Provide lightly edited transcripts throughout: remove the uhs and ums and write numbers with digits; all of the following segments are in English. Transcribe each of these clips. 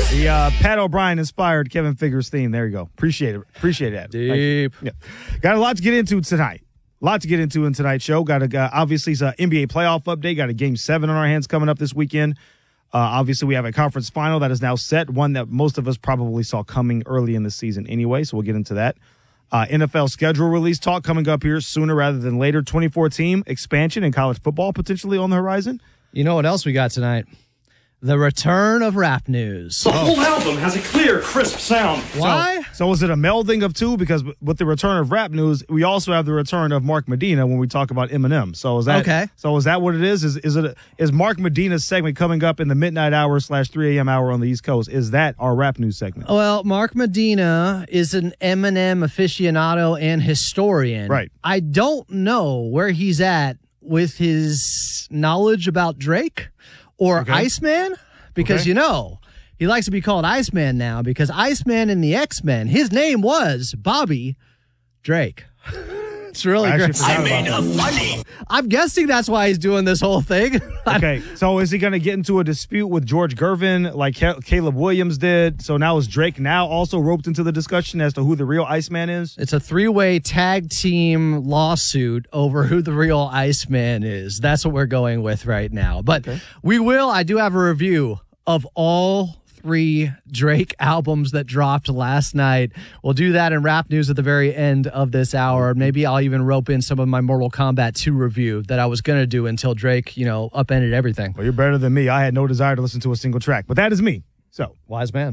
The Pat O'Brien inspired Kevin Figures theme. There you go. Appreciate it. Appreciate it. Deep. Yeah. Got a lot to get into tonight. A lot to get into in tonight's show. Obviously, it's an NBA playoff update. Got a Game 7 on our hands coming up this weekend. Obviously, we have a conference final that is now set, one that most of us probably saw coming early in the season anyway, so we'll get into that. NFL schedule release talk coming up here sooner rather than later. 24-team expansion in college football potentially on the horizon. You know what else we got tonight? The return of rap news. The whole album has a clear, crisp sound. Why? So is it a melding of two? Because with the return of rap news, we also have the return of Mark Medina when we talk about Eminem. So is that okay? So is that what it is? Is Mark Medina's segment coming up in the midnight hour / 3 a.m. hour on the East Coast? Is that our rap news segment? Well, Mark Medina is an Eminem aficionado and historian. Right. I don't know where he's at with his knowledge about Drake or Iceman, because, he likes to be called Iceman now because Iceman in the X-Men, his name was Bobby Drake. It's really great. I made up money. I'm guessing that's why he's doing this whole thing. Okay, so is he going to get into a dispute with George Gervin like Caleb Williams did? So now is Drake now also roped into the discussion as to who the real Iceman is? It's a 3-way tag team lawsuit over who the real Iceman is. That's what we're going with right now. But I do have a review of all 3 Drake albums that dropped last night. We'll do that in rap news at the very end of this hour. Maybe I'll even rope in some of my Mortal Kombat 2 review that I was going to do until Drake, upended everything. Well, you're better than me. I had no desire to listen to a single track, but that is me. So wise man.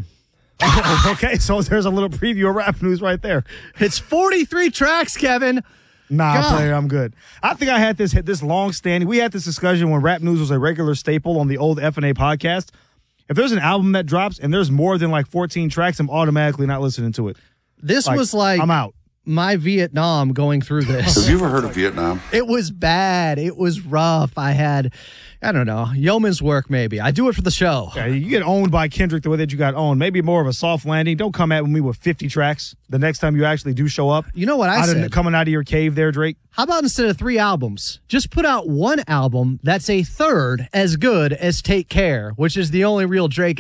Okay, so there's a little preview of rap news right there. It's 43 tracks, Kevin. Nah, player, I'm good. I think I had this long standing. We had this discussion when rap news was a regular staple on the old F&A podcast. If there's an album that drops and there's more than like 14 tracks, I'm automatically not listening to it. This was like I'm out. My Vietnam going through this. Have you ever heard of Vietnam? It was bad. It was rough. I don't know, yeoman's work maybe. I do it for the show. Yeah, you get owned by Kendrick the way that you got owned. Maybe more of a soft landing. Don't come at me with 50 tracks the next time you actually do show up. You know what I said? Coming out of your cave there, Drake. How about instead of 3 albums, just put out one album that's a third as good as Take Care, which is the only real Drake